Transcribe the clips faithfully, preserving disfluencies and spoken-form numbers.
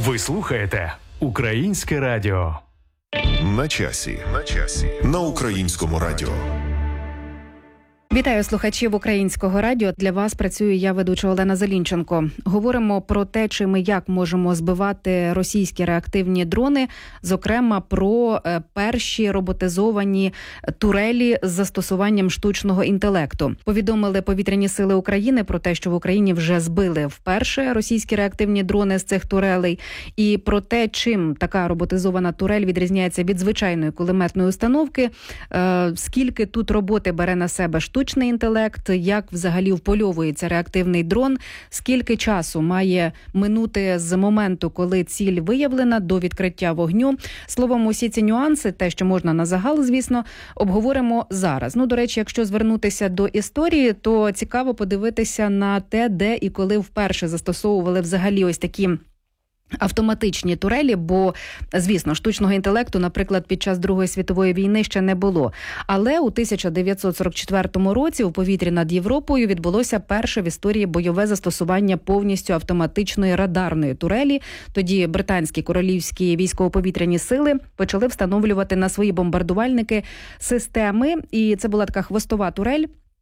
Ви слухаєте Українське радіо. На часі. На часі. На Українському радіо. Вітаю слухачів Українського радіо. Для вас працюю я, ведуча Олена Зелінченко. Говоримо про те, чи ми як можемо збивати російські реактивні дрони, зокрема про перші роботизовані турелі з застосуванням штучного інтелекту. Повідомили повітряні сили України про те, що в Україні вже збили вперше російські реактивні дрони з цих турелей, і про те, чим така роботизована турель відрізняється від звичайної кулеметної установки, скільки тут роботи бере на себе штучний Штучний інтелект, як взагалі впольовується реактивний дрон, скільки часу має минути з моменту, коли ціль виявлена, до відкриття вогню. Словом, усі ці нюанси, те, що можна на загал, звісно, обговоримо зараз. Ну, до речі, якщо звернутися до історії, то цікаво подивитися на те, де і коли вперше застосовували взагалі ось такі автоматичні турелі, бо, звісно, штучного інтелекту, наприклад, під час Другої світової війни ще не було. Але у тисяча дев'ятсот сорок четвертому році у повітрі над Європою відбулося перше в історії бойове застосування повністю автоматичної радарної турелі. Тоді британські королівські військово-повітряні сили почали встановлювати на свої бомбардувальники системи, і це була така хвостова турель,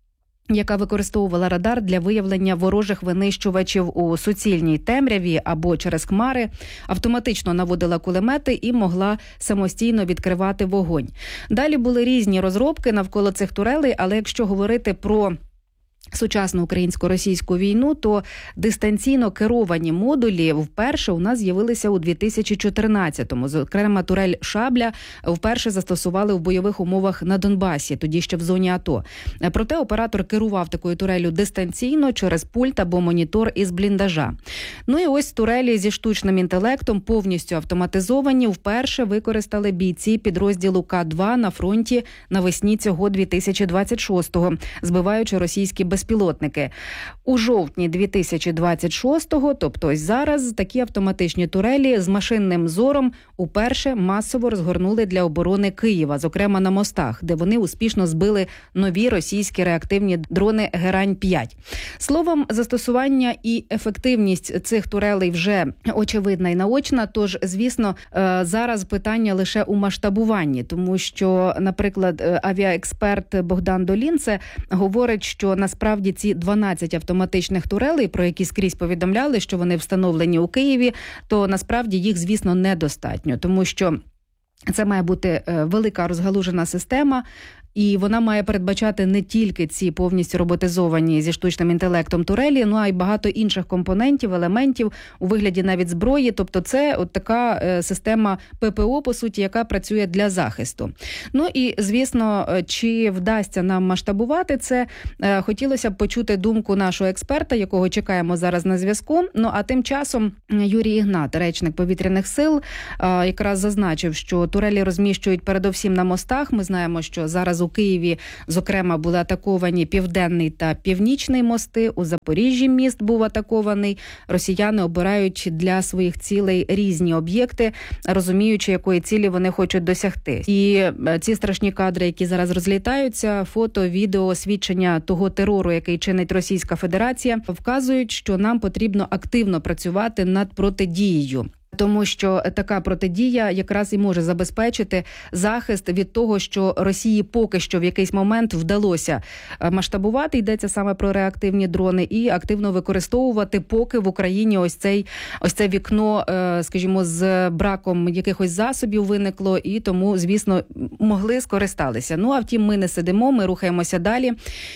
яка використовувала радар для виявлення ворожих винищувачів у суцільній темряві або через хмари, автоматично наводила кулемети і могла самостійно відкривати вогонь. Далі були різні розробки навколо цих турелей, але якщо говорити про сучасну українсько-російську війну, то дистанційно керовані модулі вперше у нас з'явилися у дві тисячі чотирнадцятому. Зокрема, турель «Шабля» вперше застосували в бойових умовах на Донбасі, тоді ще в зоні АТО. Проте оператор керував такою турелью дистанційно через пульт або монітор із бліндажа. Ну і ось турелі зі штучним інтелектом, повністю автоматизовані, вперше використали бійці підрозділу К два на фронті навесні цього дві тисячі двадцять шостого, збиваючи російські безпілотники. У жовтні дві тисячі двадцять шостого, тобто ось зараз, такі автоматичні турелі з машинним зором уперше масово розгорнули для оборони Києва, зокрема на мостах, де вони успішно збили нові російські реактивні дрони Герань п'ять. Словом, застосування і ефективність цих турелей вже очевидна і наочна, тож, звісно, зараз питання лише у масштабуванні, тому що, наприклад, авіаексперт Богдан Долінце говорить, що насправді Насправді ці дванадцять автоматичних турелей, про які скрізь повідомляли, що вони встановлені у Києві, то насправді їх, звісно, недостатньо, тому що це має бути велика розгалужена система, і вона має передбачати не тільки ці повністю роботизовані зі штучним інтелектом турелі, ну а й багато інших компонентів, елементів у вигляді навіть зброї. Тобто це от така е, система ППО, по суті, яка працює для захисту. Ну і, звісно, чи вдасться нам масштабувати це, е, хотілося б почути думку нашого експерта, якого чекаємо зараз на зв'язку. Ну а тим часом Юрій Ігнат, речник повітряних сил, е, якраз зазначив, що турелі розміщують передовсім на мостах. Ми знаємо, що зараз у Києві, зокрема, були атаковані Південний та Північний мости, у Запоріжжі міст був атакований. Росіяни обирають для своїх цілей різні об'єкти, розуміючи, якої цілі вони хочуть досягти. І ці страшні кадри, які зараз розлітаються, фото, відео, свідчення того терору, який чинить Російська Федерація, вказують, що нам потрібно активно працювати над протидією. Тому що така протидія якраз і може забезпечити захист від того, що Росії поки що в якийсь момент вдалося масштабувати, йдеться саме про реактивні дрони, і активно використовувати, поки в Україні ось цей ось це вікно, скажімо, з браком якихось засобів виникло, і тому, звісно, могли скористалися. Ну, а втім, ми не сидимо, ми рухаємося далі.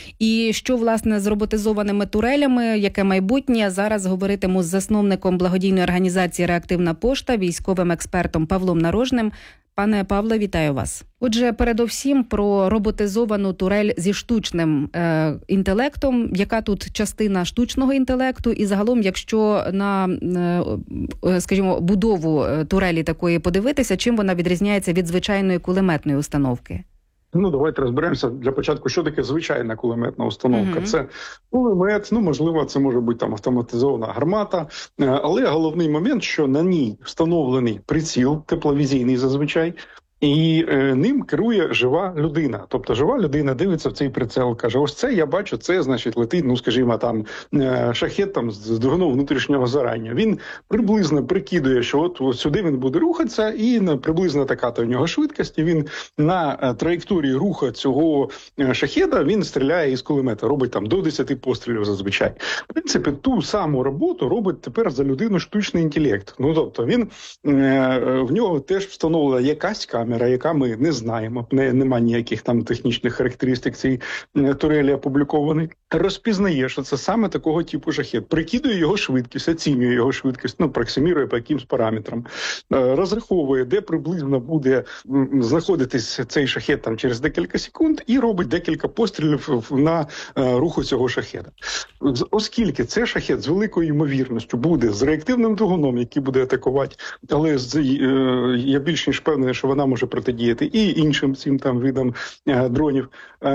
І що, власне, з роботизованими турелями, яке майбутнє, зараз говоритиму з засновником благодійної організації «Реактивна пошта», військовим експертом Павлом Нарожним. Пане Павле, вітаю вас. Отже, передовсім про роботизовану турель зі штучним е, інтелектом. Яка тут частина штучного інтелекту? І загалом, якщо на, е, скажімо, будову турелі такої подивитися, чим вона відрізняється від звичайної кулеметної установки? Ну, давайте розберемося для початку, що таке звичайна кулеметна установка. Mm-hmm. Це кулемет, ну, можливо, це може бути там автоматизована гармата, але головний момент, що на ній встановлений приціл, тепловізійний зазвичай, І е, ним керує жива людина. Тобто жива людина дивиться в цей прицел, каже, ось це я бачу, це, значить, летить, ну, скажімо, там, е, шахет там, з двигуном внутрішнього зарання. Він приблизно прикидує, що от, от сюди він буде рухатися, і на, приблизно така-то в нього швидкість, і він на е, траєкторії руху цього е, шахеда, він стріляє із кулемета, робить там до десяти пострілів зазвичай. В принципі, ту саму роботу робить тепер за людину штучний інтелект. Ну, тобто, він, е, в нього теж встановлена якась камера, яка ми не знаємо, не, нема ніяких там технічних характеристик цієї турелі опублікованої, розпізнає, що це саме такого типу шахет, прикидує його швидкість, оцінює його швидкість, ну, проксимірує по якимсь параметрам, розраховує, де приблизно буде знаходитись цей шахет там через декілька секунд і робить декілька пострілів на руху цього шахеда. Оскільки це шахет з великою ймовірністю буде з реактивним двигуном, який буде атакувати, але з, я більш ніж впевнений, що вона може протидіяти і іншим цим там видам е, дронів.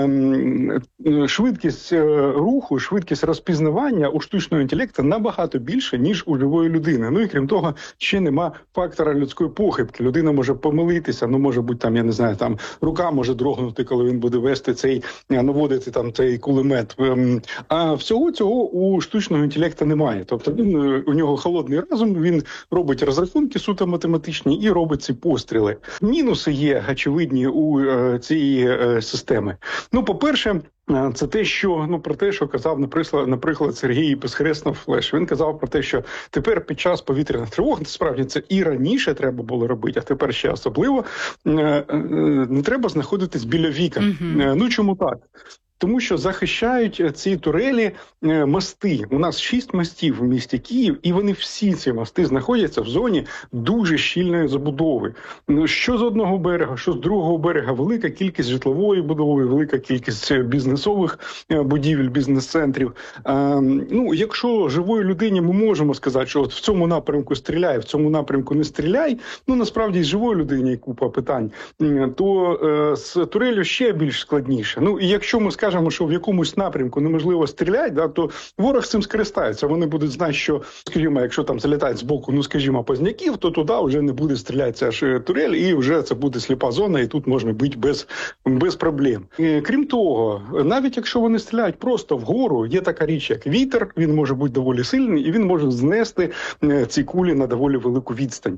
Ем, швидкість е, руху, швидкість розпізнавання у штучного інтелекту набагато більше, ніж у живої людини. Ну і крім того, ще нема фактора людської похибки. Людина може помилитися, ну може бути там, я не знаю, там рука може дрогнути, коли він буде вести цей, наводити там цей кулемет. Ем, а всього цього у штучного інтелекту немає. Тобто він, у нього холодний розум, він робить розрахунки суто математичні і робить ці постріли. Мінуси є очевидні у е, цієї е, системи. Ну, по-перше, е, це те, що, ну, про те, що казав, наприклад, наприклад Сергій Безхреснов Флеш. Він казав про те, що тепер під час повітряних тривог, насправді це і раніше треба було робити, а тепер ще особливо, е, е, не треба знаходитись біля вікон. Mm-hmm. Е, ну, чому так? Тому що захищають ці турелі е, мости. У нас шість мостів в місті Київ, і вони всі ці мости знаходяться в зоні дуже щільної забудови. Що з одного берега, що з другого берега, велика кількість житлової будови, велика кількість бізнесових е, будівель, бізнес-центрів. Е, ну, якщо живої людині ми можемо сказати, що от в цьому напрямку стріляй, в цьому напрямку не стріляй, ну, насправді, з живої людині купа питань, е, то е, з турелю ще більш складніше. Ну, і якщо ми скажемо, Скажемо, що в якомусь напрямку неможливо стріляти, да, то ворог з цим скористається. Вони будуть знати, що, скажімо, якщо там залітають з боку, ну, скажімо, Позняків, то туди вже не буде стріляти ця ж турель, і вже це буде сліпа зона, і тут можна бити без, без проблем. І, крім того, навіть якщо вони стріляють просто вгору, є така річ, як вітер, він може бути доволі сильний, і він може знести ці кулі на доволі велику відстань.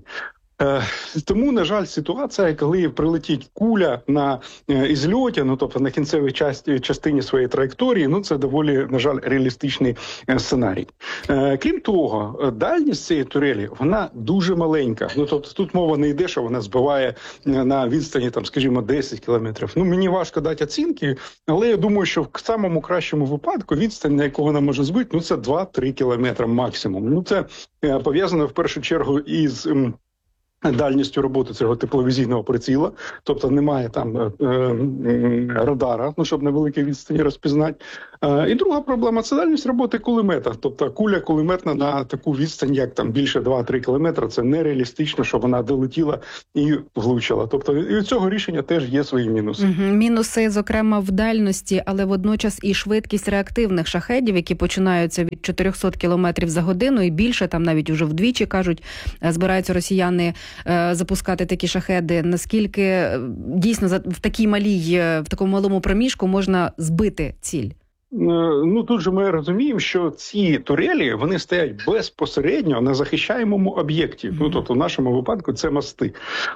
Тому, на жаль, ситуація, коли прилетить куля на ізльоті, ну, тобто на кінцевій часті, частині своєї траєкторії, ну, це доволі, на жаль, реалістичний сценарій. Крім того, дальність цієї турелі, вона дуже маленька. Ну, тобто тут мова не йде, що вона збиває на відстані, там, скажімо, десять кілометрів. Ну, мені важко дати оцінки, але я думаю, що в самому кращому випадку відстань, на яку вона може збити, ну, це два-три кілометри максимум. Ну, це пов'язано в першу чергу із дальністю роботи цього тепловізійного приціла, тобто немає там е, е, радара, ну, щоб на великій відстані розпізнати. Е, і друга проблема – це дальність роботи кулемета. Тобто куля кулеметна на таку відстань, як там більше два-три кілометри, це нереалістично, щоб вона долетіла і влучила. Тобто і у цього рішення теж є свої мінуси. Угу. Мінуси, зокрема, в дальності, але водночас і швидкість реактивних шахедів, які починаються від чотириста кілометрів за годину і більше, там навіть уже вдвічі, кажуть, збираються росіяни запускати такі шахеди. Наскільки дійсно в такій малій, в такому малому проміжку можна збити ціль? Ну, тут же ми розуміємо, що ці турелі, вони стоять безпосередньо на захищаємому об'єкті. Mm-hmm. Ну, тобто, в нашому випадку це мости.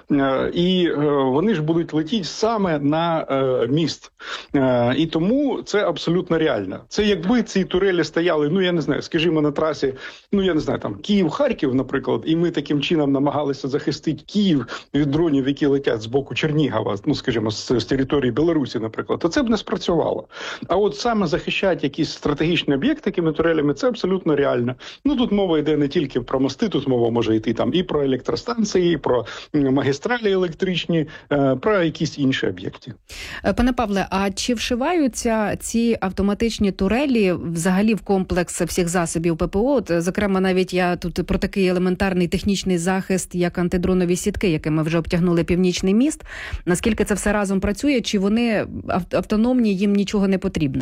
І вони ж будуть летіти саме на міст. І тому це абсолютно реально. Це якби ці турелі стояли, ну, я не знаю, скажімо, на трасі, ну, я не знаю, там, Київ-Харків, наприклад, і ми таким чином намагалися захистити Київ від дронів, які летять з боку Чернігова, ну, скажімо, з, з території Білорусі, наприклад, то це б не спрацювало. А от саме захищати якісь стратегічні об'єкти такими турелями, це абсолютно реально. Ну, тут мова йде не тільки про мости, тут мова може йти там і про електростанції, і про магістралі електричні, про якісь інші об'єкти. Пане Павле, а чи вшиваються ці автоматичні турелі взагалі в комплекс всіх засобів ППО? От, зокрема, навіть я тут про такий елементарний технічний захист, як антидронові сітки, якими вже обтягнули Північний міст. Наскільки це все разом працює? Чи вони автономні, їм нічого не потрібно?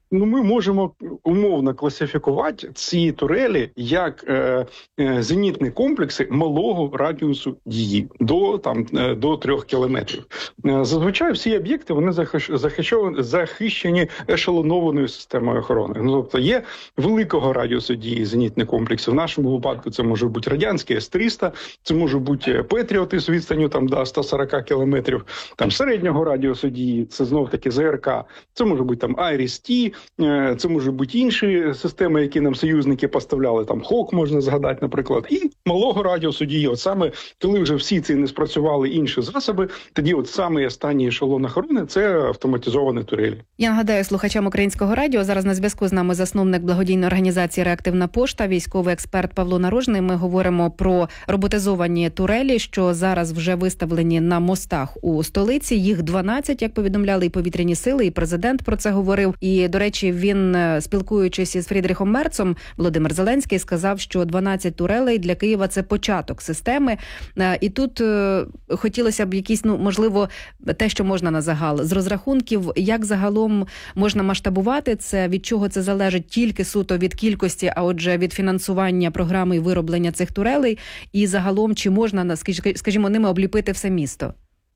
Ну, ми можемо умовно класифікувати ці турелі як е, е, зенітні комплекси малого радіусу дії до там е, до трьох кілометрів. Е, зазвичай всі об'єкти вони захищ, захищені, захищені ешелонованою системою охорони. Ну, тобто є великого радіусу дії зенітні комплекси. В нашому випадку це може бути радянський С триста, це може бути Петріоти з відстанню там до сто сорок кілометрів. Там середнього радіусу дії це знов таки З Р К. Це може бути там Айріс-Ті. Це можуть бути інші системи, які нам союзники поставляли, там Хок можна згадати, наприклад, і малого радіусу дії. От саме, коли вже всі ці не спрацювали інші засоби, тоді от саме останній ешелон охорони – це автоматизовані турелі. Я нагадаю слухачам Українського радіо, зараз на зв'язку з нами засновник благодійної організації «Реактивна пошта», військовий експерт Павло Нарожний. Ми говоримо про роботизовані турелі, що зараз вже виставлені на мостах у столиці. Їх дванадцять, як повідомляли і повітряні сили, і президент про це говорив. І, до речі, він, спілкуючись із Фрідріхом Мерцом, Володимир Зеленський сказав, що дванадцять турелей для Києва – це початок системи. І тут хотілося б якісь, ну, можливо, те, що можна на загал. З розрахунків, як загалом можна масштабувати це, від чого це залежить тільки суто від кількості, а отже від фінансування програми і вироблення цих турелей, і загалом, чи можна, скажімо, ними обліпити все місто?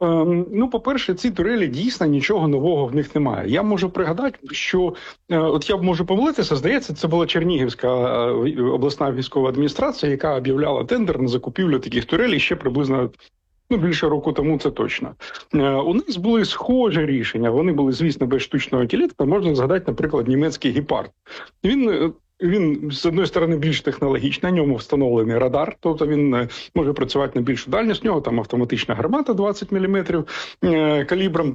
Ну, по-перше, ці турелі дійсно нічого нового в них немає. Я можу пригадати, що, от я можу помилитися, здається, це була Чернігівська обласна військова адміністрація, яка об'являла тендер на закупівлю таких турелей ще приблизно, ну, більше року тому, це точно. У нас були схожі рішення, вони були, звісно, без штучного інтелекту. Можна згадати, наприклад, німецький Гепард. Він... Він, з одної сторони, більш технологічний, на ньому встановлений радар, тобто він може працювати на більшу дальність, в нього там автоматична гармата двадцять міліметрів е, калібром.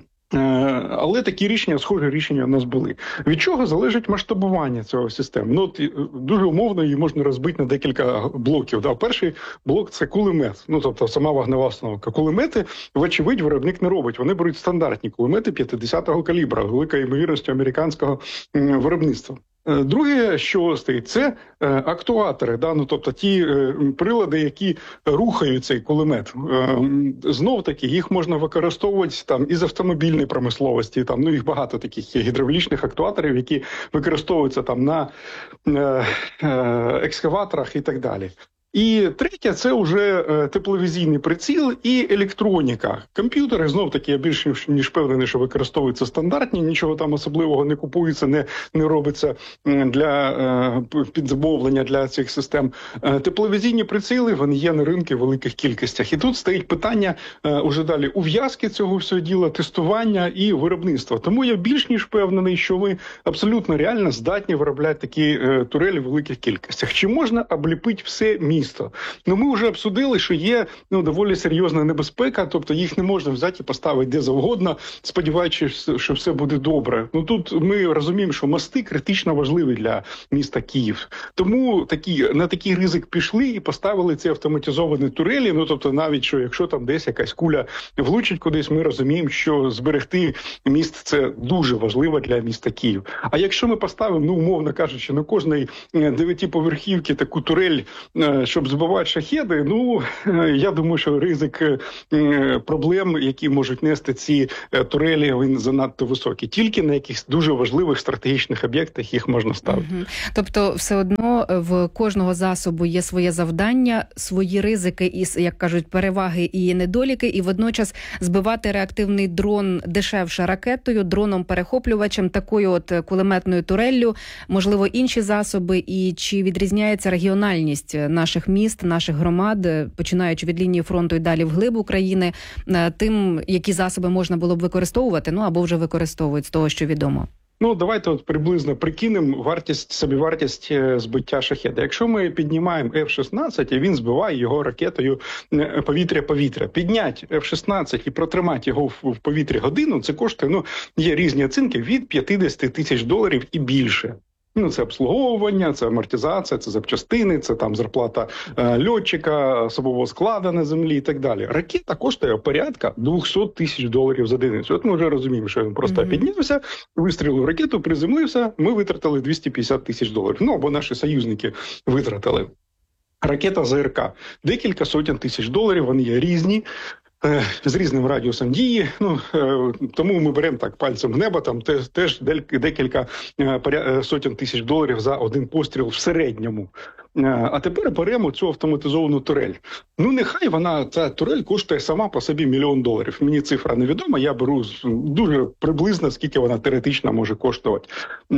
Але такі рішення, схожі рішення у нас були. Від чого залежить масштабування цього системи? Ну, от, дуже умовно її можна розбити на декілька блоків. Да? Перший блок – це кулемет, ну, тобто сама вогнева установка. Кулемети, вочевидь, виробник не робить. Вони беруть стандартні кулемети п'ятдесятого калібра, великою ймовірністю американського виробництва. Друге, що стоїть, це е, актуатори, да? Ну, тобто ті е, прилади, які рухають цей кулемет. Е, знов-таки, їх можна використовувати там із автомобільної промисловості, там, ну, їх багато таких гідравлічних актуаторів, які використовуються там на е, е, екскаваторах і так далі. І третє – це вже тепловізійний приціл і електроніка. Комп'ютери, знов-таки, я більш ніж впевнений, що використовуються стандартні, нічого там особливого не купується, не, не робиться для підзамовлення для цих систем. Тепловізійні приціли, вони є на ринку в великих кількостях. І тут стоїть питання уже далі ув'язки цього всього діла, тестування і виробництва. Тому я більш ніж впевнений, що ви абсолютно реально здатні виробляти такі турелі в великих кількостях. Чи можна обліпити все місто? Ну, ми вже обсудили, що є, ну, доволі серйозна небезпека, тобто їх не можна взяти і поставити де завгодно, сподіваючись, що все буде добре. Ну, тут ми розуміємо, що мости критично важливі для міста Київ. Тому такі, на такий ризик пішли і поставили ці автоматизовані турелі. Ну, тобто навіть, що якщо там десь якась куля влучить кудись, ми розуміємо, що зберегти міст – це дуже важливо для міста Київ. А якщо ми поставимо, ну, умовно кажучи, на кожній дев'ятиповерхівці таку турель, щоб збивати шахеди, ну, я думаю, що ризик проблем, які можуть нести ці турелі, він занадто високий. Тільки на якихось дуже важливих стратегічних об'єктах їх можна ставити. Угу. Тобто, все одно в кожного засобу є своє завдання, свої ризики і, як кажуть, переваги і недоліки, і водночас збивати реактивний дрон дешевше ракетою, дроном-перехоплювачем, такою от кулеметною туреллю, можливо, інші засоби, і чи відрізняється регіональність наших міст, наших громад, починаючи від лінії фронту і далі вглиб України, тим, які засоби можна було б використовувати, ну або вже використовують з того, що відомо? Ну, давайте от приблизно прикинемо вартість, собівартість збиття шахеда. Якщо ми піднімаємо Ф шістнадцять, і він збиває його ракетою повітря-повітря. Підняти Ф шістнадцять і протримати його в повітрі годину, це коштує, ну, є різні оцінки, від п'ятдесят тисяч доларів і більше. Ну, це обслуговування, це амортизація, це запчастини, це там зарплата е, льотчика, особового складу на землі і так далі. Ракета коштує порядка двісті тисяч доларів за одиницю. От ми вже розуміємо, що він просто mm-hmm. піднявся, вистрілив ракету, приземлився, ми витратили двісті п'ятдесят тисяч доларів. Ну, або наші союзники витратили. Ракета З Р К. Декілька сотень тисяч доларів, вони є різні. з різним радіусом дії. Ну, тому ми беремо так пальцем в небо, там теж, теж декілька сотень тисяч доларів за один постріл в середньому. А тепер беремо цю автоматизовану турель. Ну, нехай вона, ця турель коштує сама по собі мільйон доларів. Мені цифра невідома, я беру дуже приблизно, скільки вона теоретично може коштувати.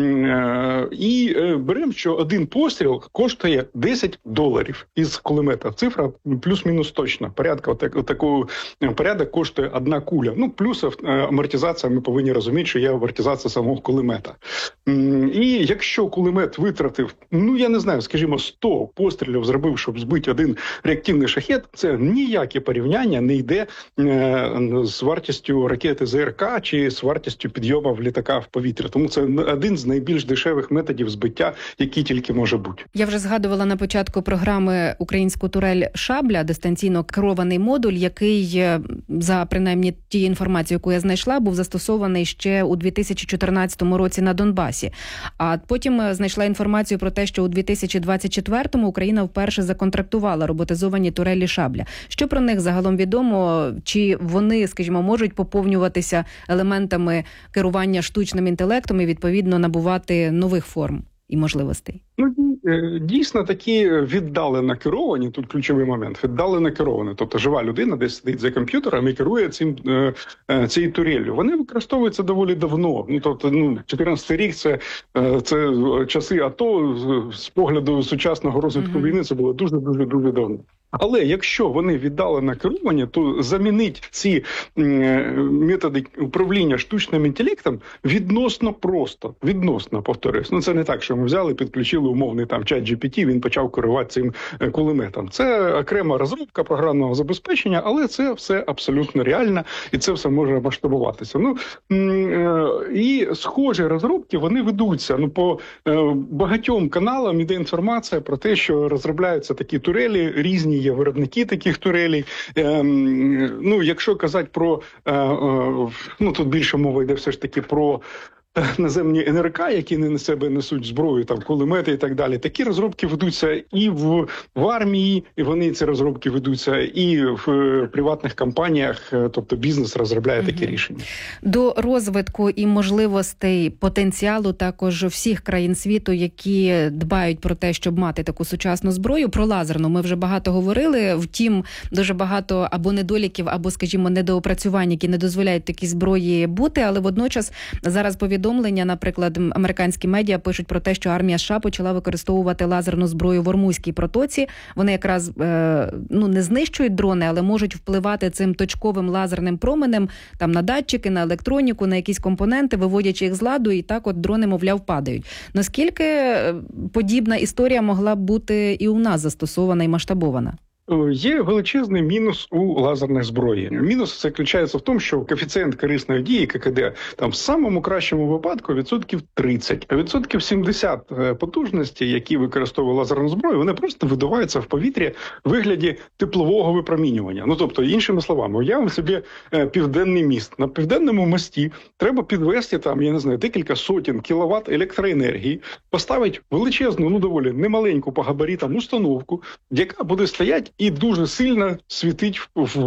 І беремо, що один постріл коштує десять доларів із кулемета. Цифра плюс-мінус точно. Порядка, отаку, порядок коштує одна куля. Ну, плюс амортизація, ми повинні розуміти, що є амортизація самого кулемета. І якщо кулемет витратив, ну, я не знаю, скажімо, сто пострілів зробив, щоб збити один реактивний шахет, це ніяке порівняння не йде е, з вартістю ракети ЗРК чи з вартістю підйому літака в повітря. Тому це один з найбільш дешевих методів збиття, який тільки може бути. Я вже згадувала на початку програми українську турель «Шабля», дистанційно керований модуль, який, за принаймні тією інформацією, яку я знайшла, був застосований ще у дві тисячі чотирнадцятому році на Донбасі. А потім знайшла інформацію про те, що у дві тисячі двадцять четвертому Україна вперше законтрактувала роботизовані турелі «Шабля». Що про них загалом відомо? Чи вони, скажімо, можуть поповнюватися елементами керування штучним інтелектом і, відповідно, набувати нових форм і можливостей? Ну, дійсно, такі віддалено керовані, тут ключовий момент, віддалено керовані. Тобто жива людина десь сидить за комп'ютером і керує цим, цією туреллю. Вони використовуються доволі давно. Ну, тобто, ну, чотирнадцятий рік, це, це часи АТО, з погляду сучасного розвитку mm-hmm. війни, це було дуже-дуже-дуже давно. Але якщо вони віддалено керовані, то замінити ці методи управління штучним інтелектом відносно просто. Відносно, повторюсь. Ну, це не так, що ми взяли, підключили умовний там чат джі пі ті, він почав керувати цим кулеметом. Це окрема розробка програмного забезпечення, але це все абсолютно реально, і це все може масштабуватися. Ну, і схожі розробки, вони ведуться. Ну, по багатьом каналам іде інформація про те, що розробляються такі турелі, різні є виробники таких турелей. Ну, якщо казати про, ну, тут більше мова йде все ж таки про наземні ен ер ка, які не на себе несуть зброю, там, кулемети і так далі. Такі розробки ведуться і в, в армії, і вони, ці розробки ведуться і в приватних компаніях, тобто бізнес розробляє такі угу. рішення. До розвитку і можливостей, потенціалу також всіх країн світу, які дбають про те, щоб мати таку сучасну зброю, про лазерну ми вже багато говорили, втім, дуже багато або недоліків, або, скажімо, недоопрацювань, які не дозволяють такій зброї бути, але водночас зараз повідомлення, наприклад, американські медіа пишуть про те, що армія США почала використовувати лазерну зброю в Ормузькій протоці. Вони якраз е, ну, не знищують дрони, але можуть впливати цим точковим лазерним променем там на датчики, на електроніку, на якісь компоненти, виводячи їх з ладу, і так от дрони, мовляв, падають. Наскільки подібна історія могла б бути і у нас застосована і масштабована? Є величезний мінус у лазерних зброї. Мінус заключається в тому, що коефіцієнт корисної дії, ка ка де, там в самому кращому випадку відсотків тридцять, а відсотків сімдесят потужності, які використовує лазерну зброю, вони просто видуваються в повітрі в вигляді теплового випромінювання. Ну, тобто, іншими словами, уявимо собі південний міст. На південному мості треба підвести там, я не знаю, декілька сотень кіловат електроенергії, поставити величезну, ну, доволі немаленьку по габаритам установку, яка буде стояти і дуже сильно світить в, в,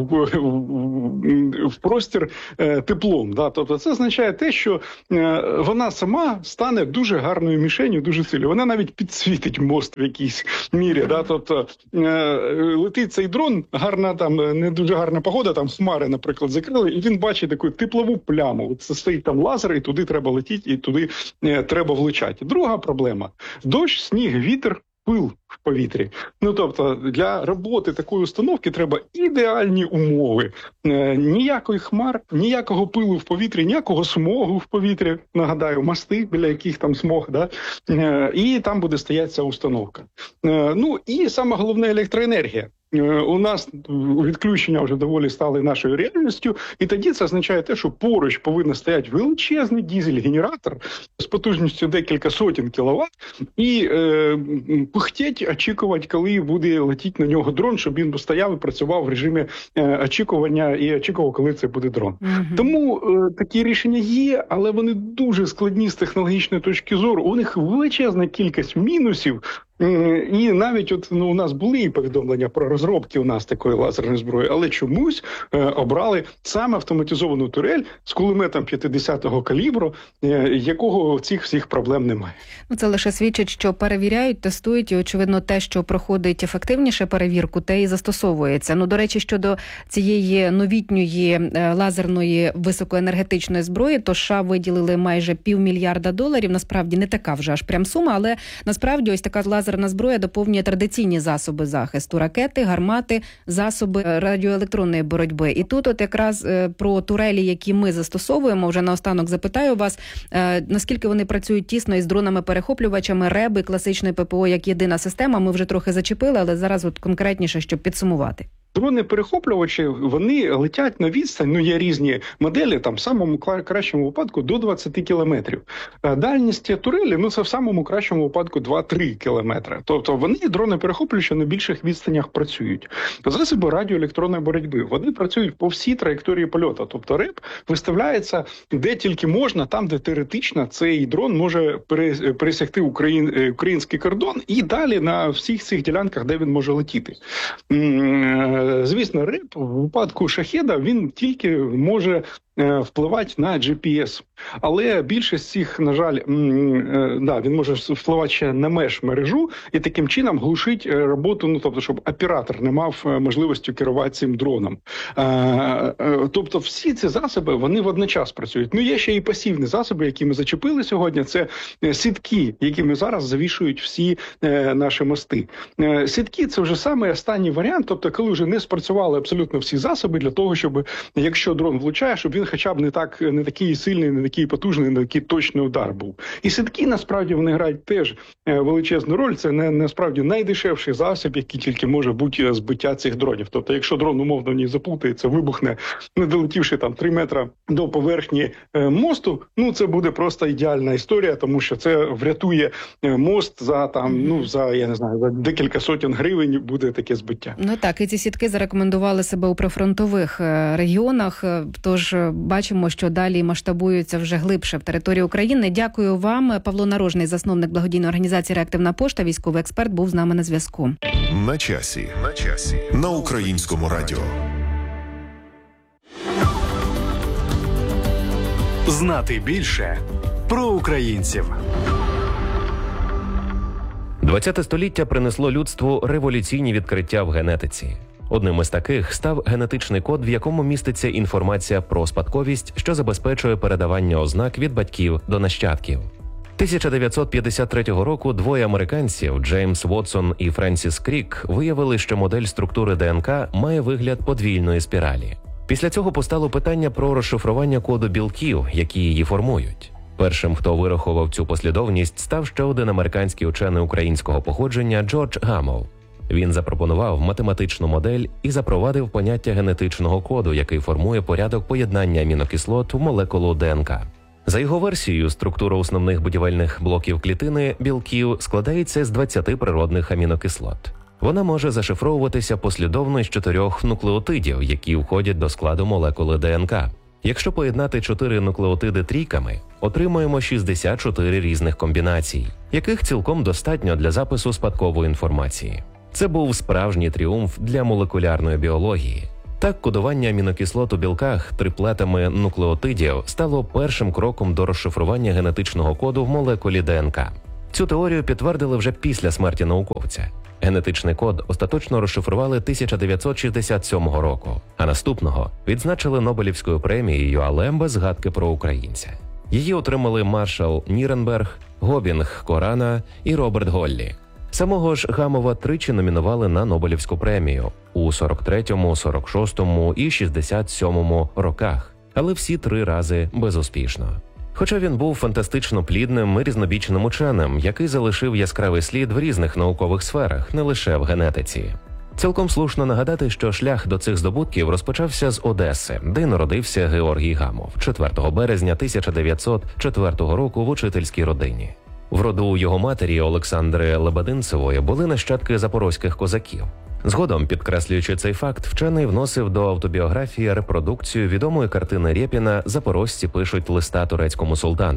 в, в простір е, теплом. Да? Тобто це означає те, що е, вона сама стане дуже гарною мішенью, дуже сильно. Вона навіть підсвітить мост в якійсь мірі. Да? Тобто е, летить цей дрон, гарна там, не дуже гарна погода, там хмари, наприклад, закрили, і він бачить таку теплову пляму. Це стоїть там лазер, і туди треба летіти, і туди е, треба влучати. Друга проблема – дощ, сніг, вітер, пил в повітрі. Ну, тобто, для роботи такої установки треба ідеальні умови. Е, ніякої хмар, ніякого пилу в повітрі, ніякого смогу в повітрі. Нагадаю, мости, біля яких там смог, да? Е, і там буде стояти ця установка. Е, ну, і саме головне – електроенергія. У нас відключення вже доволі стали нашою реальністю, і тоді це означає те, що поруч повинен стояти величезний дизель-генератор з потужністю декілька сотень кіловат і е, пихтеть, очікувати, коли буде летіти на нього дрон, щоб він стояв і працював в режимі е, очікування і очікував, коли це буде дрон. Mm-hmm. Тому е, такі рішення є, але вони дуже складні з технологічної точки зору. У них величезна кількість мінусів, І навіть от ну у нас були і повідомлення про розробки у нас такої лазерної зброї, але чомусь е, обрали саме автоматизовану турель з кулеметом п'ятдесятого калібру, е, якого цих всіх проблем немає. Ну це лише свідчить, що перевіряють, тестують, і очевидно те, що проходить ефективніше перевірку, те і застосовується. Ну, до речі, щодо цієї новітньої е, лазерної високоенергетичної зброї, то США виділили майже півмільярда доларів. Насправді не така вже аж прям сума, але насправді ось така лазерна зброя доповнює традиційні засоби захисту: ракети, гармати, засоби радіоелектронної боротьби. І тут от якраз е, про турелі, які ми застосовуємо, вже наостанок запитаю вас, е, наскільки вони працюють тісно із дронами-перехоплювачами, РЕБ, класичної ППО як єдина система. Ми вже трохи зачепили, але зараз от конкретніше, щоб підсумувати. Дрони-перехоплювачі, вони летять на відстань, ну є різні моделі, там в самому кращому випадку до двадцять кілометрів. Дальність турелі, ну це в самому кращому випадку два-три кілометри. Тобто вони, дрони-перехоплювачі, на більших відстанях працюють. Засоби радіоелектронної боротьби, вони працюють по всій траєкторії польоту. Тобто РЕБ виставляється де тільки можна, там де теоретично цей дрон може пересягти україн, український кордон і далі на всіх цих ділянках, де він може летіти. Звісно, РЕБ в випадку шахеда, він тільки може впливати на джі пі ес. Але більшість цих, на жаль, да, він може впливати ще на меж-мережу і таким чином глушить роботу, ну, тобто, щоб оператор не мав можливості керувати цим дроном. Тобто, всі ці засоби, вони водночас працюють. Ну, є ще і пасивні засоби, які ми зачепили сьогодні. Це сітки, якими зараз завішують всі наші мости. Сітки – це вже саме останній варіант, тобто, коли вже не спрацювали абсолютно всі засоби для того, щоб, якщо дрон влучає, щоб він хоча б не так, не такий сильний, не такий потужний, не такий точний удар був. І сітки, насправді, вони грають теж величезну роль. Це, не, насправді, найдешевший засіб, який тільки може бути збиття цих дронів. Тобто, якщо дрон умовно в ній заплутається, вибухне, не долетівши там три метри до поверхні мосту, ну, це буде просто ідеальна історія, тому що це врятує мост за там, ну, за, я не знаю, за декілька сотень гривень буде таке збиття. Ну так, і ці сітки зарекомендували себе у прифронтових регіонах, тож бачимо, що далі масштабуються вже глибше в території України. Дякую вам. Павло Нарожний, засновник благодійної організації «Реактивна пошта», військовий експерт, був з нами на зв'язку. На часі. На часі. На Українському радіо. Знати більше про українців. ХХ століття принесло людству революційні відкриття в генетиці. Одним із таких став генетичний код, в якому міститься інформація про спадковість, що забезпечує передавання ознак від батьків до нащадків. тисяча дев'ятсот п'ятдесят третього року двоє американців, Джеймс Вотсон і Френсіс Крік, виявили, що модель структури ДНК має вигляд подвійної спіралі. Після цього постало питання про розшифрування коду білків, які її формують. Першим, хто вирахував цю послідовність, став ще один американський учений українського походження Джордж Гамов. Він запропонував математичну модель і запровадив поняття генетичного коду, який формує порядок поєднання амінокислот в молекулу ДНК. За його версією, структура основних будівельних блоків клітини білків складається з двадцяти природних амінокислот. Вона може зашифровуватися послідовно з чотирьох нуклеотидів, які входять до складу молекули ДНК. Якщо поєднати чотири нуклеотиди трійками, отримаємо шістдесят чотири різних комбінацій, яких цілком достатньо для запису спадкової інформації. Це був справжній тріумф для молекулярної біології. Так, кодування амінокислот у білках триплетами нуклеотидів стало першим кроком до розшифрування генетичного коду в молекулі ДНК. Цю теорію підтвердили вже після смерті науковця. Генетичний код остаточно розшифрували тисяча дев'ятсот шістдесят сьомого року, а наступного відзначили Нобелівською премією, але без згадки про українця. Її отримали Маршал Ніренберг, Гобінг Корана і Роберт Голлі. Самого ж Гамова тричі номінували на Нобелівську премію у сорок третьому, сорок шостому і шістдесят сьомому роках, але всі три рази безуспішно. Хоча він був фантастично плідним і різнобічним ученим, який залишив яскравий слід в різних наукових сферах, не лише в генетиці. Цілком слушно нагадати, що шлях до цих здобутків розпочався з Одеси, де народився Георгій Гамов четвертого березня тисяча дев'ятсот четвертого року в учительській родині. В роду його матері Олександри Лебединцевої були нащадки запорозьких козаків. Згодом, підкреслюючи цей факт, вчений вносив до автобіографії репродукцію відомої картини Рєпіна «Запорожці пишуть листа турецькому султану».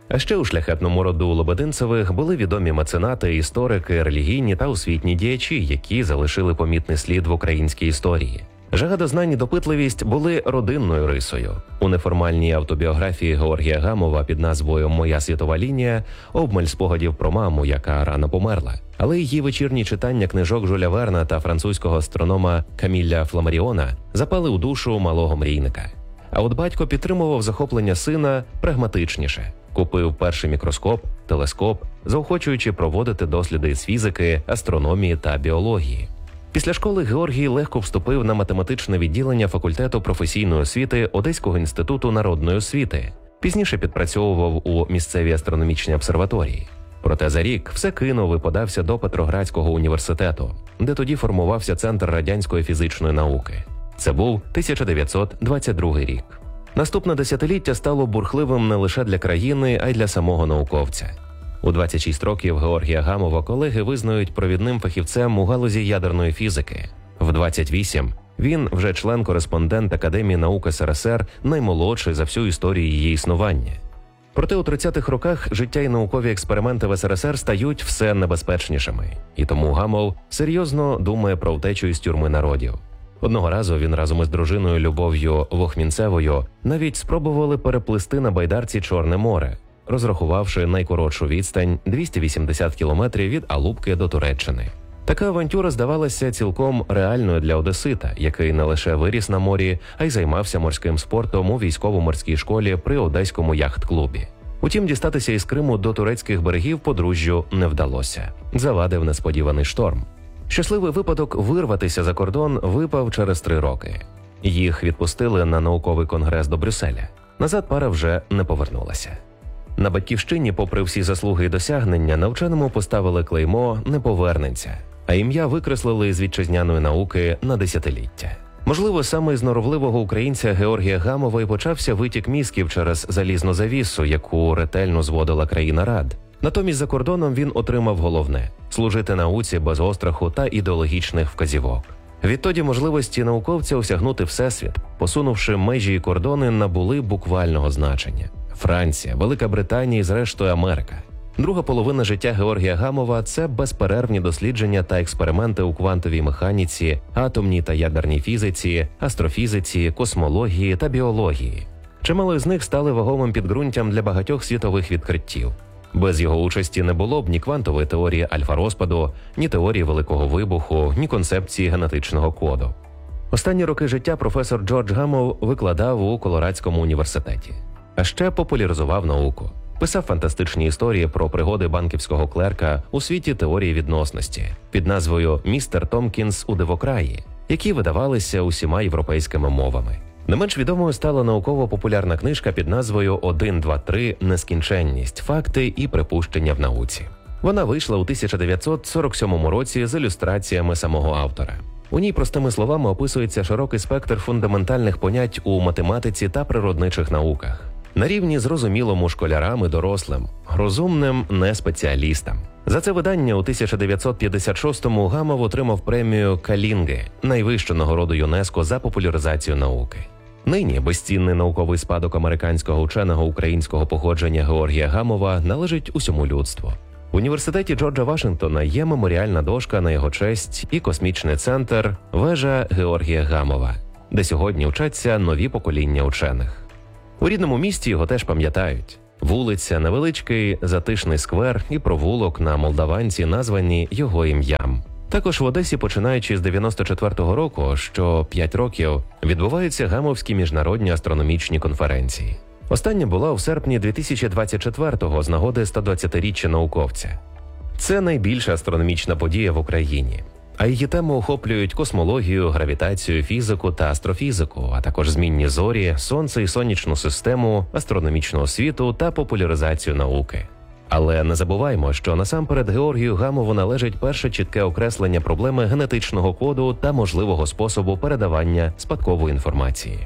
А ще у шляхетному роду Лободинцевих були відомі меценати, історики, релігійні та освітні діячі, які залишили помітний слід в українській історії. Жага до знань і допитливість були родинною рисою. У неформальній автобіографії Георгія Гамова під назвою «Моя світова лінія» обмаль спогадів про маму, яка рано померла. Але її вечірні читання книжок Жюля Верна та французького астронома Каміля Фламаріона запали у душу малого мрійника. А от батько підтримував захоплення сина прагматичніше. Купив перший мікроскоп, телескоп, заохочуючи проводити досліди з фізики, астрономії та біології. Після школи Георгій легко вступив на математичне відділення факультету професійної освіти Одеського інституту народної освіти. Пізніше підпрацьовував у місцевій астрономічній обсерваторії. Проте за рік все кинув і подався до Петроградського університету, де тоді формувався Центр радянської фізичної науки. Це був тисяча дев'ятсот двадцять другий рік. Наступне десятиліття стало бурхливим не лише для країни, а й для самого науковця. У двадцять шість років Георгія Гамова колеги визнають провідним фахівцем у галузі ядерної фізики. В двадцять вісім він вже член-кореспондент Академії наук ес ер ес ер, наймолодший за всю історію її існування. Проте у тридцятих роках життя і наукові експерименти в ес ер ес ер стають все небезпечнішими. І тому Гамов серйозно думає про втечу із тюрми народів. Одного разу він разом із дружиною Любов'ю Вохмінцевою навіть спробували переплисти на байдарці Чорне море, розрахувавши найкоротшу відстань двісті вісімдесят кілометрів від Алупки до Туреччини. Така авантюра здавалася цілком реальною для одесита, який не лише виріс на морі, а й займався морським спортом у військово-морській школі при Одеському яхт-клубі. Утім, дістатися із Криму до турецьких берегів подружжю не вдалося. Завадив несподіваний шторм. Щасливий випадок вирватися за кордон випав через три роки. Їх відпустили на науковий конгрес до Брюсселя. Назад пара вже не повернулася. На батьківщині, попри всі заслуги і досягнення, на вченому поставили клеймо «не повернеться», а ім'я викреслили з вітчизняної науки на десятиліття. Можливо, саме з норовливого українця Георгія Гамова і почався витік мізків через залізну завісу, яку ретельно зводила країна Рад. Натомість за кордоном він отримав головне – служити науці без остраху та ідеологічних вказівок. Відтоді можливості науковця осягнути всесвіт, посунувши межі і кордони, набули буквального значення. Франція, Велика Британія і, зрештою, Америка. Друга половина життя Георгія Гамова – це безперервні дослідження та експерименти у квантовій механіці, атомній та ядерній фізиці, астрофізиці, космології та біології. Чимало з них стали вагомим підґрунтям для багатьох світових відкриттів. Без його участі не було б ні квантової теорії альфа-розпаду, ні теорії Великого вибуху, ні концепції генетичного коду. Останні роки життя професор Джордж Гамов викладав у Колорадському університеті. А ще популяризував науку. Писав фантастичні історії про пригоди банківського клерка у світі теорії відносності під назвою «Містер Томпкінс у дивокраї», які видавалися усіма європейськими мовами. Не менш відомою стала науково-популярна книжка під назвою «один, два, три. Нескінченність. Факти і припущення в науці». Вона вийшла у тисяча дев'ятсот сорок сьомому році з ілюстраціями самого автора. У ній простими словами описується широкий спектр фундаментальних понять у математиці та природничих науках. На рівні зрозумілому школярам і дорослим, розумним не спеціалістам. За це видання у тисяча дев'ятсот п'ятдесят шостому Гамов отримав премію Калінги, найвищу нагороду ЮНЕСКО за популяризацію науки. Нині безцінний науковий спадок американського ученого українського походження Георгія Гамова належить усьому людству. В університеті Джорджа Вашингтона є меморіальна дошка на його честь і космічний центр «Вежа Георгія Гамова», де сьогодні вчаться нові покоління учених. У рідному місті його теж пам'ятають. Вулиця, невеличкий затишний сквер і провулок на Молдаванці названі його ім'ям. Також в Одесі, починаючи з дев'яносто четвертого року, що п'ять років, відбуваються Гамовські міжнародні астрономічні конференції. Остання була у серпні дві тисячі двадцять четвертого з нагоди сто двадцятиріччя науковця. Це найбільша астрономічна подія в Україні. А її теми охоплюють космологію, гравітацію, фізику та астрофізику, а також змінні зорі, сонце і сонячну систему, астрономічну освіту та популяризацію науки. Але не забуваймо, що насамперед Георгію Гамову належить перше чітке окреслення проблеми генетичного коду та можливого способу передавання спадкової інформації.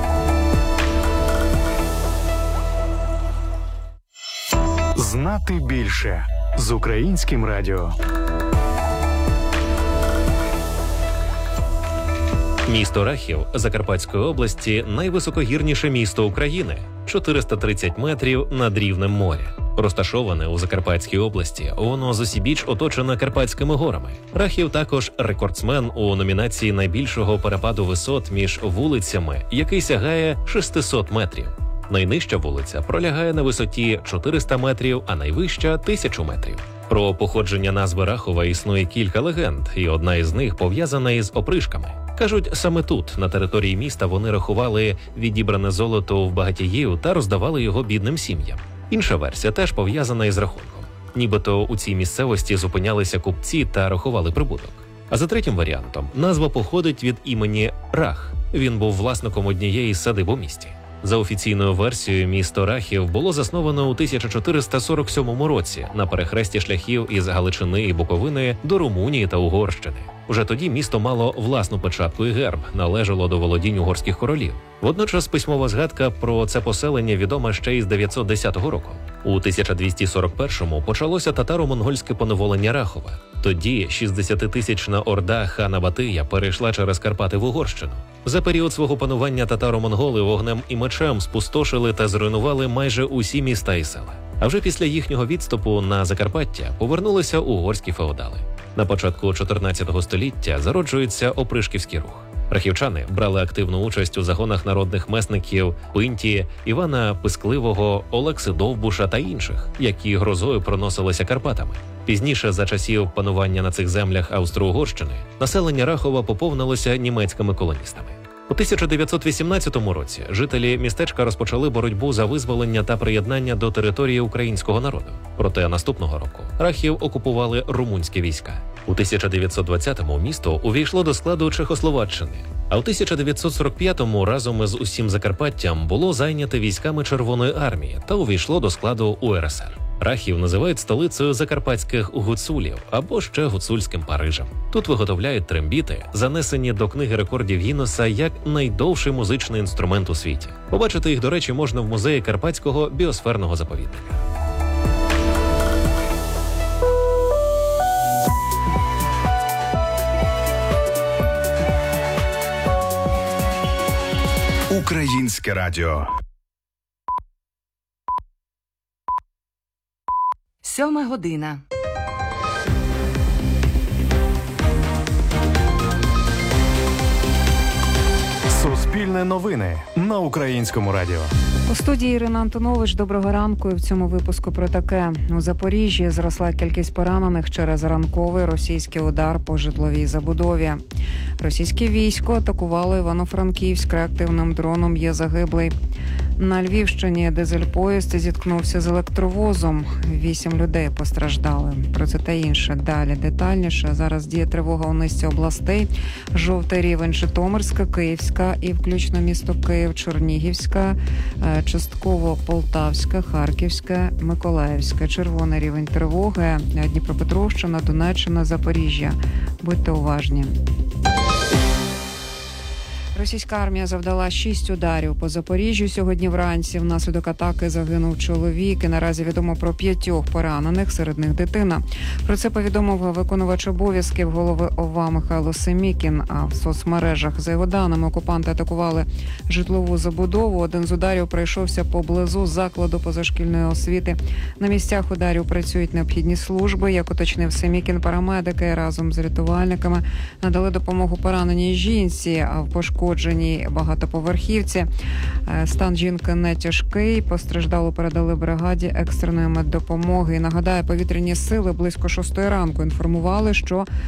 Знати більше з Українським радіо. Місто Рахів Закарпатської області – найвисокогірніше місто України. чотириста тридцять метрів над рівнем моря. Розташоване у Закарпатській області, воно зосібіч оточене Карпатськими горами. Рахів також рекордсмен у номінації найбільшого перепаду висот між вулицями, який сягає шістсот метрів. Найнижча вулиця пролягає на висоті чотириста метрів, а найвища – тисячу метрів. Про походження назви Рахова існує кілька легенд, і одна із них пов'язана із опришками. Кажуть, саме тут, на території міста, вони рахували відібране золото в багатіїв та роздавали його бідним сім'ям. Інша версія теж пов'язана із рахунком. Нібито у цій місцевості зупинялися купці та рахували прибуток. А за третім варіантом, назва походить від імені Рах. Він був власником однієї з садиб у місті. За офіційною версією, місто Рахів було засновано у тисяча чотириста сорок сьомому році на перехресті шляхів із Галичини і Буковини до Румунії та Угорщини. Уже тоді місто мало власну печатку і герб, належало до володінь угорських королів. Водночас письмова згадка про це поселення відома ще із дев'ятсот десятого року. У тисяча двісті сорок першому почалося татаро-монгольське поневолення Рахова. Тоді шістдесятитисячна орда хана Батия перейшла через Карпати в Угорщину. За період свого панування татаро-монголи вогнем і мечем спустошили та зруйнували майже усі міста і села. А вже після їхнього відступу на Закарпаття повернулися угорські феодали. На початку чотирнадцятого століття зароджується опришківський рух. Рахівчани брали активну участь у загонах народних месників Пинті, Івана Пискливого, Олекси Довбуша та інших, які грозою проносилися Карпатами. Пізніше, за часів панування на цих землях Австро-Угорщини, населення Рахова поповнилося німецькими колоністами. У тисяча дев'ятсот вісімнадцятому році жителі містечка розпочали боротьбу за визволення та приєднання до території українського народу. Проте наступного року Рахів окупували румунські війська. У тисяча дев'ятсот двадцятому місто увійшло до складу Чехословаччини, а у тисяча дев'ятсот сорок п'ятому разом із усім Закарпаттям було зайняте військами Червоної армії та увійшло до складу У Ер Ес Ер. Рахів називають столицею закарпатських гуцулів або ще гуцульським Парижем. Тут виготовляють трембіти, занесені до книги рекордів Гіннеса як найдовший музичний інструмент у світі. Побачити їх, до речі, можна в музеї Карпатського біосферного заповідника. Українське радіо. Сьома година. Суспільне новини на Українському радіо. У студії Ірина Антонович. Доброго ранку. І в цьому випуску про таке. У Запоріжжі зросла кількість поранених через ранковий російський удар по житловій забудові. Російське військо атакувало Івано-Франківськ реактивним дроном. Є загиблий. На Львівщині дизель-поїзд зіткнувся з електровозом. Вісім людей постраждали. Про це та інше далі детальніше. Зараз діє тривога у низці областей. Жовтий рівень Житомирська, Київська і включно місто Київ, Чернігівська, частково Полтавська, Харківська, Миколаївська. Червоний рівень тривоги. Дніпропетровщина, Донеччина, Запоріжжя. Будьте уважні. Російська армія завдала шість ударів по Запоріжжю сьогодні вранці. Внаслідок атаки загинув чоловік. І наразі відомо про п'ятьох поранених, серед них дитина. Про це повідомив виконувач обов'язків голови ОВА Михайло Семікін. А в соцмережах, за його даними, окупанти атакували житлову забудову. Один з ударів прийшовся поблизу закладу позашкільної освіти. На місцях ударів працюють необхідні служби. Як уточнив Семікін, парамедики разом з рятувальниками надали допомогу пораненій жінці, а в пошкодженій багатоповерхівці. Стан жінки не тяжкий. Постраждалу передали бригаді екстреної меддопомоги. І нагадаю, повітряні сили близько шостої ранку інформували, що